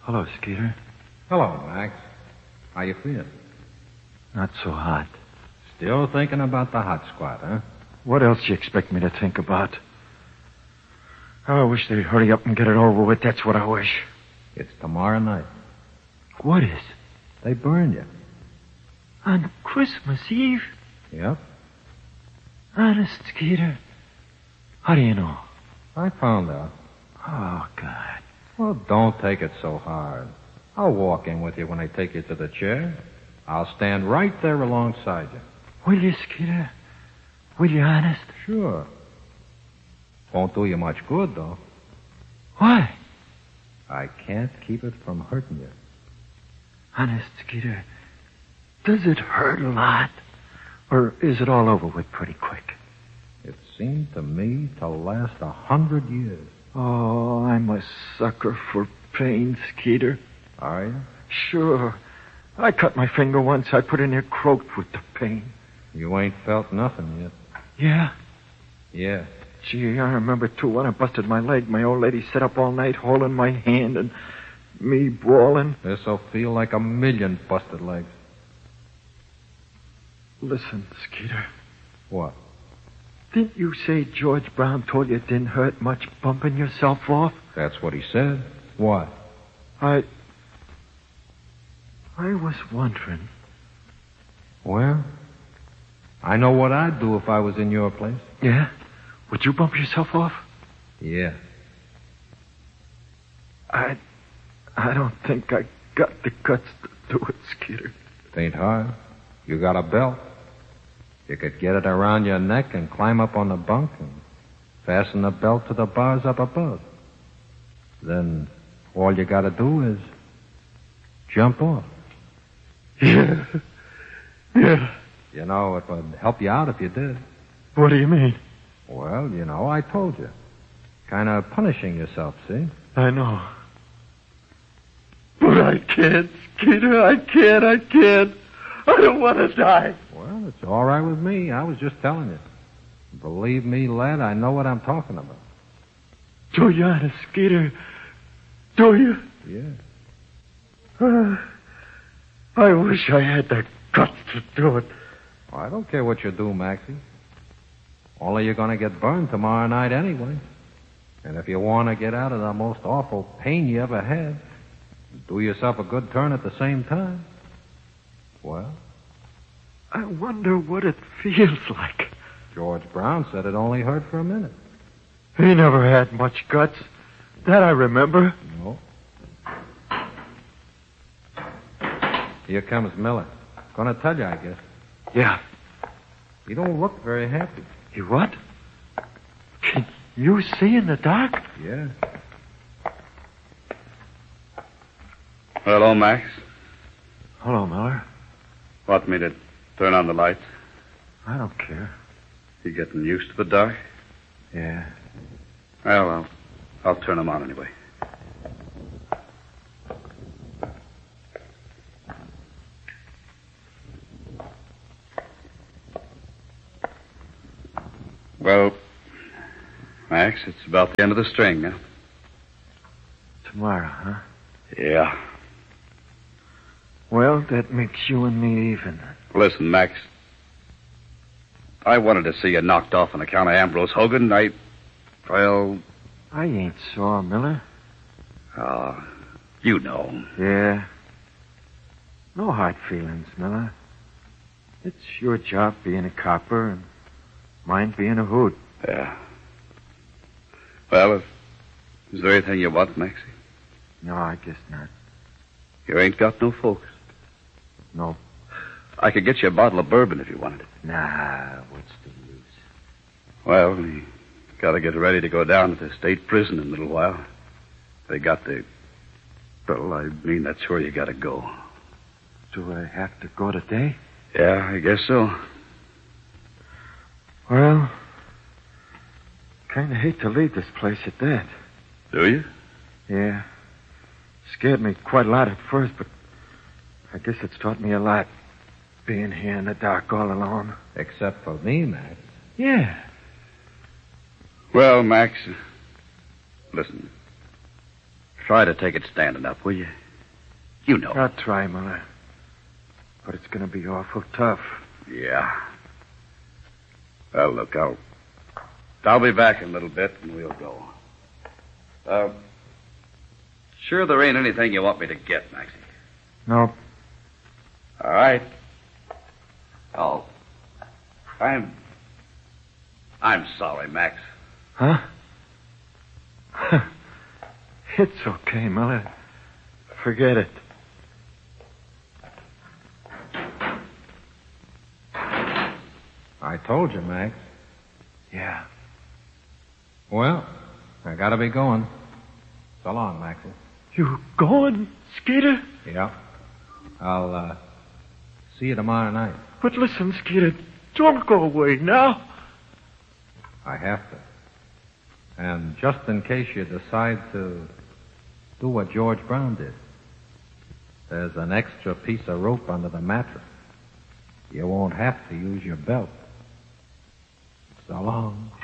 Hello, Skeeter. Hello, Max. How you feeling? Not so hot. Still thinking about the hot squad, huh? What else do you expect me to think about? Oh, I wish they'd hurry up and get it over with. That's what I wish. It's tomorrow night. What is? They burn you. On Christmas Eve? Yep. Honest, Skeeter. How do you know? I found out. Oh, God. Well, don't take it so hard. I'll walk in with you when I take you to the chair. I'll stand right there alongside you. Will you, Skeeter? Will you, honest? Sure. Won't do you much good, though. Why? I can't keep it from hurting you. Honest, Skeeter, does it hurt a lot? Or is it all over with pretty quick? It seemed to me to last 100 years. Oh, I'm a sucker for pain, Skeeter. Are you? Sure. I cut my finger once. I put in there croaked with the pain. You ain't felt nothing yet. Yeah? Yeah. Gee, I remember, too, when I busted my leg. My old lady sat up all night holding my hand and me bawling. This'll feel like 1,000,000 busted legs. Listen, Skeeter. What? Didn't you say George Brown told you it didn't hurt much bumping yourself off? That's what he said. What? I was wondering. Well, I know what I'd do if I was in your place. Yeah? Would you bump yourself off? Yeah. I don't think I got the guts to do it, Skeeter. It ain't hard. You got a belt. You could get it around your neck and climb up on the bunk and fasten the belt to the bars up above. Then all you got to do is jump off. Yeah. Yeah. You know, it would help you out if you did. What do you mean? Well, you know, I told you. Kind of punishing yourself, see? I know. But I can't, Skeeter. I can't. I don't want to die. Well, it's all right with me. I was just telling you. Believe me, lad, I know what I'm talking about. Do you, honest, Skeeter? Do you? Yeah. I wish I had the guts to do it. Well, I don't care what you do, Maxie. Only you're going to get burned tomorrow night anyway. And if you want to get out of the most awful pain you ever had, do yourself a good turn at the same time. Well? I wonder what it feels like. George Brown said it only hurt for a minute. He never had much guts. That I remember. No. Here comes Miller. Gonna tell you, I guess. Yeah. You don't look very happy. You what? Can you see in the dark? Yeah. Hello, Max. Hello, Miller. Want me to turn on the lights? I don't care. You getting used to the dark? Yeah. Well, I'll turn them on anyway. Well, Max, it's about the end of the string, huh? Tomorrow, huh? Yeah. Well, that makes you and me even. Listen, Max. I wanted to see you knocked off on account of Ambrose Hogan. Well... I ain't sore, Miller. Oh, you know. Yeah. No hard feelings, Miller. It's your job being a copper and mine being a hoot. Yeah. Well, is there anything you want, Maxie? No, I guess not. You ain't got no folks. No. I could get you a bottle of bourbon if you wanted it. Nah, what's the use? Well, we got to get ready to go down to the state prison in a little while. They got the... Well, I mean, that's where you got to go. Do I have to go today? Yeah, I guess so. Well, kind of hate to leave this place at that. Do you? Yeah. Scared me quite a lot at first, but I guess it's taught me a lot. Being here in the dark all alone. Except for me, Max. Yeah. Well, Max, listen. Try to take it standing up, will you? You know. I'll try, Miller. But it's going to be awful tough. Yeah. Well, look, I'll be back in a little bit, and we'll go. Sure there ain't anything you want me to get, Maxie? No. All right. Oh. I'm sorry, Max. Huh? It's okay, Miller. Forget it. I told you, Max. Yeah. Well, I gotta be going. So long, Maxie. You going, Skeeter? Yeah. I'll, see you tomorrow night. But listen, Skeeter, don't go away now. I have to. And just in case you decide to do what George Brown did, there's an extra piece of rope under the mattress. You won't have to use your belt. So long.